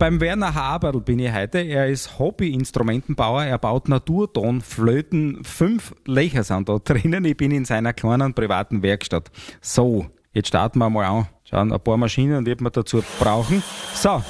Beim Werner Haberl bin ich heute. Er ist Hobby-Instrumentenbauer. Er baut Naturtonflöten. 5 Löcher sind da drinnen. Ich bin in seiner kleinen privaten Werkstatt. So, jetzt starten wir mal an. Schauen, ein paar Maschinen wird man dazu brauchen. So.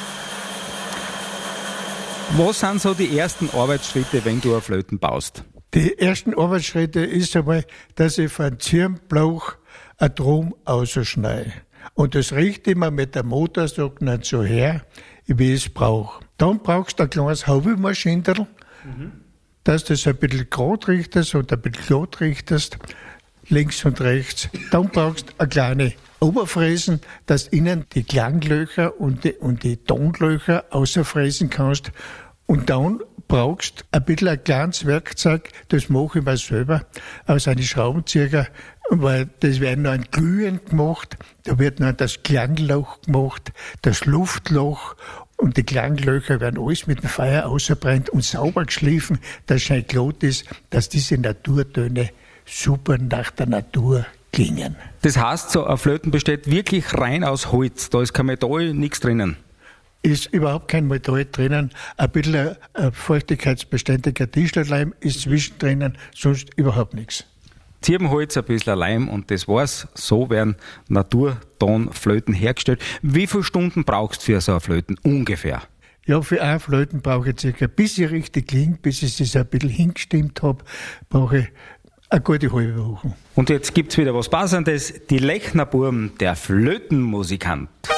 Was sind so die ersten Arbeitsschritte, wenn du eine Flöten baust? Die ersten Arbeitsschritte ist einmal, dass ich von Zirnblauch ein Drum ausschneide. Und das riecht immer mit der Motorsocken so her, wie ich es brauche. Dann brauchst du ein kleines Hobbymaschinenl, dass du das ein bisschen gerade richtest und ein bisschen glatt richtest, links und rechts. Dann brauchst du eine kleine Oberfräsen, dass du innen die Klanglöcher und die Tonlöcher außerfräsen kannst. Und dann brauchst du ein bisschen ein kleines Werkzeug, das mache ich mir selber, aus einem Schraubenzieher, weil das wird noch ein Glühen gemacht, da wird noch das Klangloch gemacht, das Luftloch und die Klanglöcher werden alles mit dem Feuer ausgebrannt und sauber geschliffen, dass es schön glatt ist, dass diese Naturtöne super nach der Natur klingen. Das heißt, so ein Flöten besteht wirklich rein aus Holz, da ist kein Metall, nichts drinnen. Ist überhaupt kein Metall drinnen. Ein bisschen ein feuchtigkeitsbeständiger Tischlerleim ist zwischendrin, sonst überhaupt nichts. Zirbenholz, ein bisschen Leim und das war's. So werden Naturtonflöten hergestellt. Wie viele Stunden brauchst du für so eine Flöten ungefähr? Ja, für eine Flöten brauche ich circa, bis sie richtig klingt, bis ich es ein bisschen hingestimmt habe, brauche ich eine gute halbe Woche. Und jetzt gibt's wieder was Passendes. Die Lechnerbuben, der Flötenmusikant.